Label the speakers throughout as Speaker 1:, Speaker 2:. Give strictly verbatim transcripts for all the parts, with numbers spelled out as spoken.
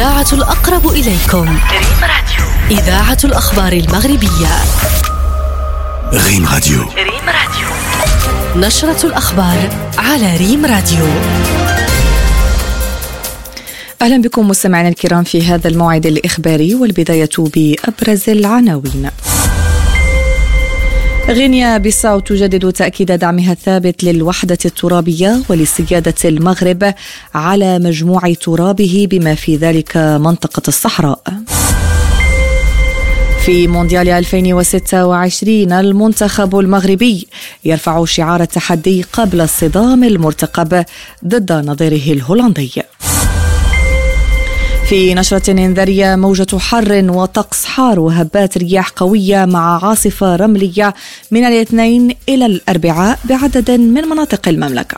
Speaker 1: الإذاعة الأقرب إليكم. ريم راديو، إذاعة الأخبار المغربية.
Speaker 2: ريم راديو.
Speaker 1: ريم راديو، نشرة الأخبار على ريم راديو.
Speaker 3: أهلا بكم مستمعينا الكرام في هذا الموعد الإخباري، والبداية بأبرز العناوين. غينيا بيساو تجدد تأكيد دعمها الثابت للوحدة الترابية ولسيادة المغرب على مجموع ترابه بما في ذلك منطقة الصحراء. في مونديال ألفين وستة وعشرين المنتخب المغربي يرفع شعار التحدي قبل الصدام المرتقب ضد نظيره الهولندي. في نشرة إنذارية، موجة حر وطقس حار وهبات رياح قوية مع عاصفة رملية من الاثنين إلى الأربعاء بعدد من مناطق المملكة.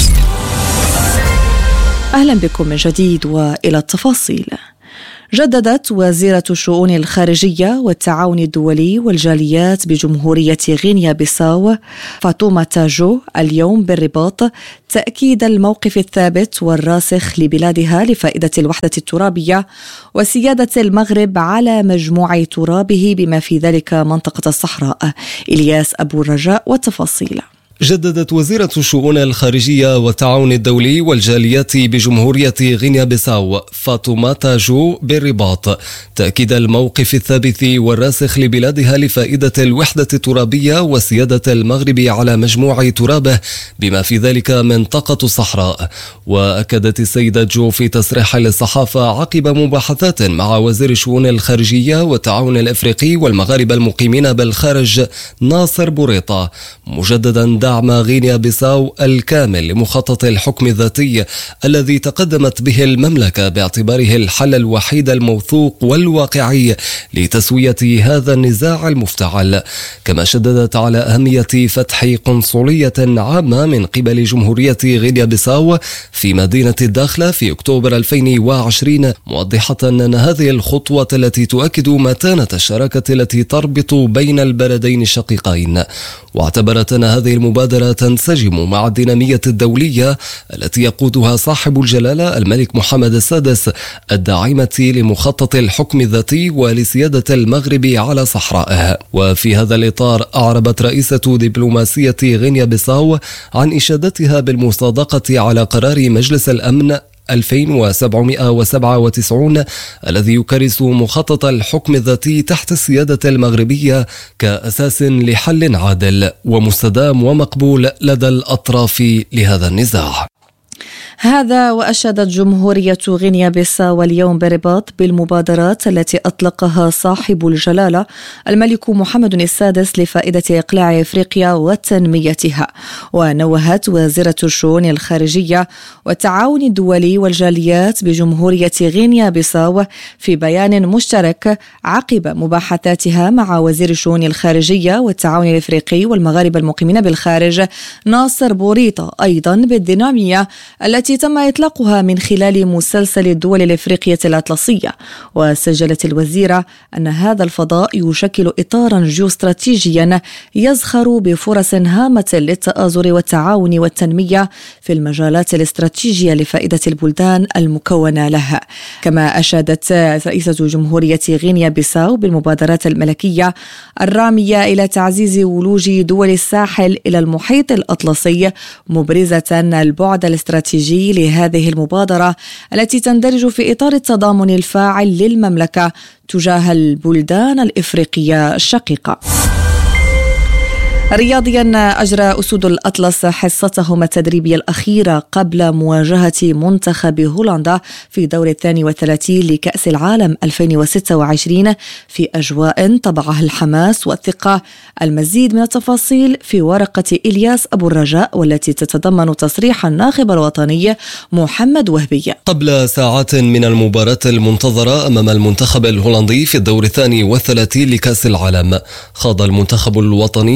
Speaker 3: أهلا بكم من جديد وإلى التفاصيل. جددت وزيرة الشؤون الخارجية والتعاون الدولي والجاليات بجمهورية غينيا بيساو فاطمة جو اليوم بالرباط تأكيد الموقف الثابت والراسخ لبلادها لفائدة الوحدة الترابية وسيادة المغرب على مجموع ترابه بما في ذلك منطقة الصحراء. إلياس أبو الرجاء والتفاصيل.
Speaker 4: جددت وزيرة الشؤون الخارجية والتعاون الدولي والجاليات بجمهورية غينيا بيساو فاطمة جو بالرباط تأكيد الموقف الثابت والراسخ لبلادها لفائدة الوحدة الترابية وسيادة المغرب على مجموع ترابه بما في ذلك منطقة الصحراء. وأكدت السيدة جو في تصريح للصحافة عقب مباحثات مع وزير الشؤون الخارجية والتعاون الأفريقي والمغاربة المقيمين بالخارج ناصر بوريطة مجددا دعم غينيا بيساو الكامل لمخطط الحكم الذاتي الذي تقدمت به المملكة باعتباره الحل الوحيد الموثوق والواقعي لتسوية هذا النزاع المفتعل. كما شددت على أهمية فتح قنصلية عامة من قبل جمهورية غينيا بيساو في مدينة الداخلة في أكتوبر ألفين وعشرين، موضحة أن هذه الخطوة التي تؤكد متانة الشراكة التي تربط بين البلدين الشقيقين. واعتبرت أن هذه المبادرة تنسجم مع الدينامية الدولية التي يقودها صاحب الجلالة الملك محمد السادس الداعمة لمخطط الحكم الذاتي ولسيادة المغرب على صحرائه. وفي هذا الإطار أعربت رئيسة دبلوماسية غينيا بيساو عن إشادتها بالمصادقة على قرار مجلس الأمن ألفين وسبعمائة وسبعة وتسعين الذي يكرس مخطط الحكم الذاتي تحت السيادة المغربية كأساس لحل عادل ومستدام ومقبول لدى الأطراف لهذا النزاع.
Speaker 3: هذا وأشادت جمهورية غينيا بيساو اليوم برباط بالمبادرات التي أطلقها صاحب الجلالة الملك محمد السادس لفائدة إقلاع إفريقيا وتنميتها. ونوهت وزيرة الشؤون الخارجية والتعاون الدولي والجاليات بجمهورية غينيا بيساو في بيان مشترك عقب مباحثاتها مع وزير الشؤون الخارجية والتعاون الإفريقي والمغاربة المقيمين بالخارج ناصر بوريطة أيضا بالدينامية التي تم إطلاقها من خلال مسلسل الدول الإفريقية الأطلسية. وسجلت الوزيرة أن هذا الفضاء يشكل إطارا جيوستراتيجيا يزخر بفرص هامة للتآزر والتعاون والتنمية في المجالات الاستراتيجية لفائدة البلدان المكونة لها. كما أشادت رئيسة جمهورية غينيا بيساو بالمبادرات الملكية الرامية إلى تعزيز ولوج دول الساحل إلى المحيط الأطلسي، مبرزة البعد الاستراتيجي لهذه المبادرة التي تندرج في إطار التضامن الفاعل للمملكة تجاه البلدان الإفريقية الشقيقة. رياضيا، أجرى أسود الأطلس حصتهم التدريبية الأخيرة قبل مواجهة منتخب هولندا في دور الثاني والثلاثين لكأس العالم ألفين وستة وعشرين في أجواء طبعها الحماس والثقة. المزيد من التفاصيل في ورقة إلياس أبو الرجاء والتي تتضمن تصريح الناخب الوطني محمد وهبي.
Speaker 4: قبل ساعات من المباراة المنتظرة أمام المنتخب الهولندي في الدور الثاني والثلاثين لكأس العالم، خاض المنتخب الوطني حصة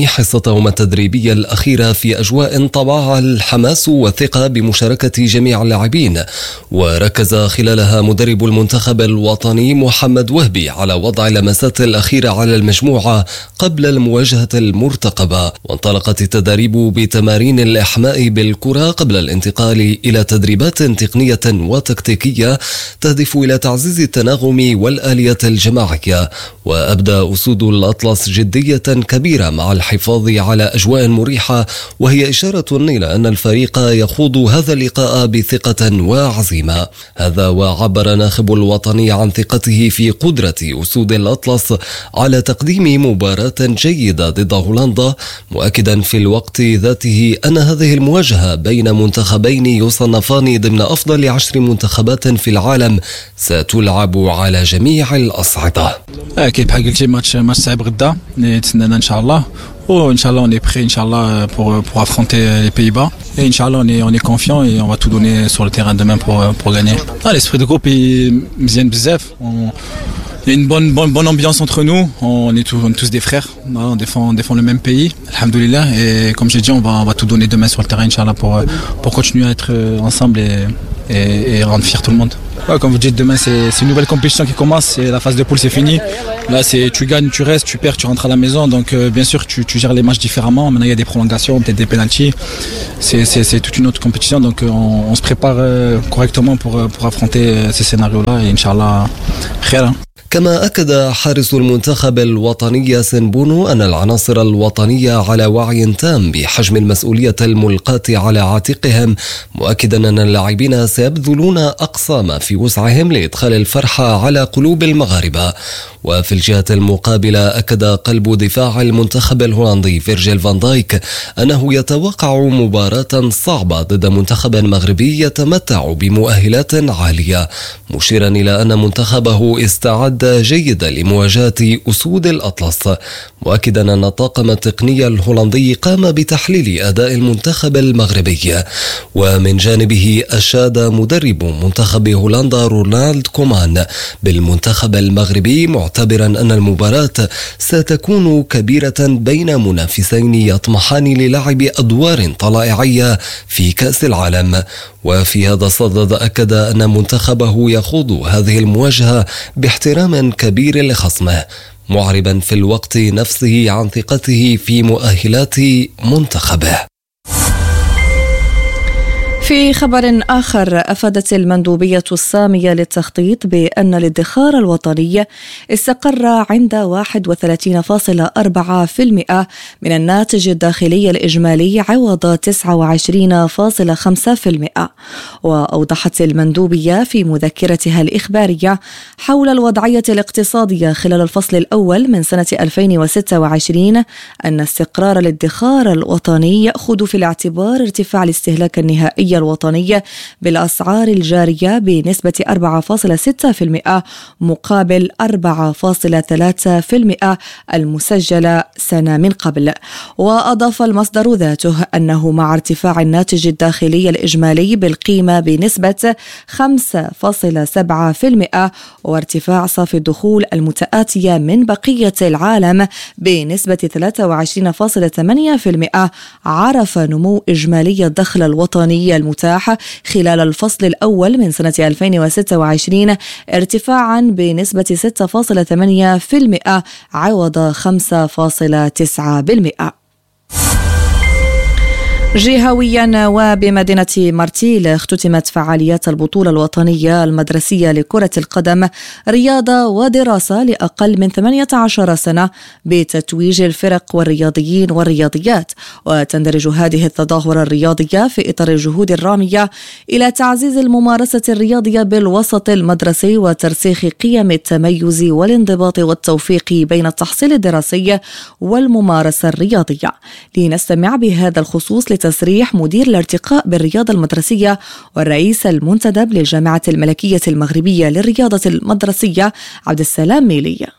Speaker 4: فترتهم التدريبية الأخيرة في أجواء طبعها الحماس والثقة بمشاركة جميع اللاعبين، وركز خلالها مدرب المنتخب الوطني محمد وهبي على وضع اللمسات الأخيرة على المجموعة قبل المواجهة المرتقبة. وانطلقت التدريب بتمارين الإحماء بالكرة قبل الانتقال إلى تدريبات تقنية وتكتيكية تهدف إلى تعزيز التناغم والآلية الجماعية. وأبدأ أسود الأطلس جدية كبيرة مع الحفاظ على أجواء مريحة، وهي إشارة إلى أن الفريق يخوض هذا اللقاء بثقة وعزيمة. هذا وعبر ناخب الوطني عن ثقته في قدرة أسود الأطلس على تقديم مباراة جيدة ضد هولندا، مؤكدا في الوقت ذاته أن هذه المواجهة بين منتخبين يصنفان ضمن أفضل عشر منتخبات في العالم ستلعب على جميع الأصعدة.
Speaker 5: أكيد بحال قلتي ماتش ماتش صعيب غدا نتسنانا إن شاء الله، وإن شاء الله on est prêt إن شاء الله pour pour affronter les Pays-Bas et إن شاء الله on est on est confiant et on va tout donner sur le terrain demain pour pour gagner. Ah, l'esprit de groupe est مزيان بزاف. Il y a une bonne, bonne, bonne ambiance entre nous. On est tous, on est tous des frères. On défend, on défend le même pays. Alhamdoulilah. Et comme j'ai dit, on va, on va tout donner demain sur le terrain, Inch'Allah, pour, pour continuer à être ensemble et, et, et rendre fier tout le monde. Ouais, comme vous dites, demain, c'est, c'est une nouvelle compétition qui commence. C'est la phase de poule, c'est fini. Là, c'est tu gagnes, tu restes, tu perds, tu rentres à la maison. Donc, euh, bien sûr, tu, tu gères les matchs différemment. Maintenant, il y a des prolongations, peut-être des pénaltys. C'est, c'est, c'est toute une autre compétition. Donc, on, on se prépare euh, correctement pour, pour affronter ces scénarios-là. Et Inch'Allah, khair.
Speaker 4: كما أكد حارس المنتخب الوطني ياسين بونو أن العناصر الوطنية على وعي تام بحجم المسؤولية الملقاة على عاتقهم، مؤكدا أن اللاعبين سيبذلون أقصى ما في وسعهم لإدخال الفرحة على قلوب المغاربة. وفي الجهة المقابلة أكد قلب دفاع المنتخب الهولندي فيرجيل فان دايك أنه يتوقع مباراة صعبة ضد منتخب مغربي يتمتع بمؤهلات عالية، مشيرا إلى أن منتخبه استعد جيدة لمواجهة أسود الأطلس، مؤكدا أن الطاقم التقني الهولندي قام بتحليل أداء المنتخب المغربي. ومن جانبه أشاد مدرب منتخب هولندا رونالد كومان بالمنتخب المغربي، معتبرا أن المباراة ستكون كبيرة بين منافسين يطمحان للعب أدوار طلائعية في كأس العالم. وفي هذا الصدد أكد أن منتخبه يخوض هذه المواجهة باحترام كبير لخصمه، معربا في الوقت نفسه عن ثقته في مؤهلات منتخبه.
Speaker 3: في خبر آخر، أفادت المندوبية السامية للتخطيط بأن الادخار الوطني استقر عند واحد وثلاثين فاصلة أربعة بالمئة من الناتج الداخلي الإجمالي عوض تسعة وعشرين فاصلة خمسة بالمئة. وأوضحت المندوبية في مذكرتها الإخبارية حول الوضعية الاقتصادية خلال الفصل الأول من سنة ألفين وستة وعشرين أن استقرار الادخار الوطني يأخذ في الاعتبار ارتفاع الاستهلاك النهائي الوطنية بالأسعار الجارية بنسبة أربعة فاصلة ستة بالمئة مقابل أربعة فاصلة ثلاثة بالمئة المسجلة سنة من قبل. وأضاف المصدر ذاته أنه مع ارتفاع الناتج الداخلي الإجمالي بالقيمة بنسبة خمسة فاصلة سبعة بالمئة وارتفاع صافي الدخول المتآتية من بقية العالم بنسبة ثلاثة وعشرين فاصلة ثمانية بالمئة، عرف نمو إجمالي الدخل الوطني المتاح خلال الفصل الأول من سنة ألفين وستة وعشرين ارتفاعا بنسبة ستة فاصلة ثمانية بالمئة عوض خمسة فاصلة تسعة بالمئة. جهويا وبمدينة مرتيل اختتمت فعاليات البطولة الوطنية المدرسية لكرة القدم رياضة ودراسة لأقل من ثمانية عشر سنة بتتويج الفرق والرياضيين والرياضيات. وتندرج هذه التظاهرة الرياضية في إطار الجهود الرامية إلى تعزيز الممارسة الرياضية بالوسط المدرسي وترسيخ قيم التميز والانضباط والتوفيق بين التحصيل الدراسي والممارسة الرياضية. لنستمع بهذا الخصوص تصريح مدير الارتقاء بالرياضة المدرسية والرئيس المنتدب للجامعة الملكية المغربية للرياضة المدرسية عبد السلام ميلي.